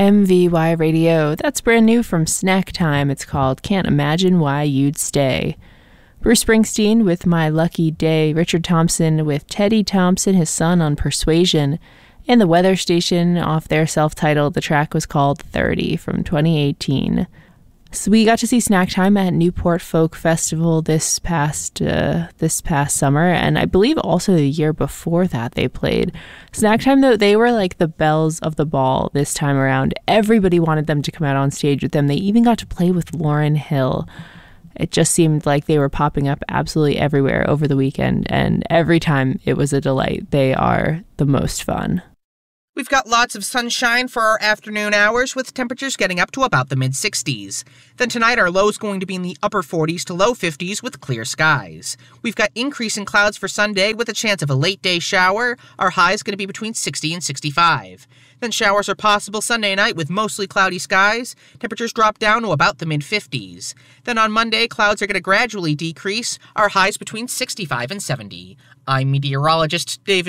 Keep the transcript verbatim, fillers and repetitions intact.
M V Y Radio. That's brand new from Snack Time. It's called Can't Imagine Why You'd Stay. Bruce Springsteen with My Lucky Day. Richard Thompson with Teddy Thompson, his son, on Persuasion. And The Weather Station off their self-titled. The track was called thirty from twenty eighteen. So we got to see Snack Time at Newport Folk Festival this past uh, this past summer, and I believe also the year before that they played. Snack Time, though, they were like the belles of the ball this time around. Everybody wanted them to come out on stage with them. They even got to play with Lauryn Hill. It just seemed like they were popping up absolutely everywhere over the weekend, and every time it was a delight. They are the most fun. We've got lots of sunshine for our afternoon hours, with temperatures getting up to about the mid-sixties. Then tonight, our low is going to be in the upper forties to low fifties with clear skies. We've got increasing clouds for Sunday with a chance of a late-day shower. Our high is going to be between sixty and sixty-five. Then showers are possible Sunday night with mostly cloudy skies. Temperatures drop down to about the mid-fifties. Then on Monday, clouds are going to gradually decrease. Our highs between sixty-five and seventy. I'm meteorologist David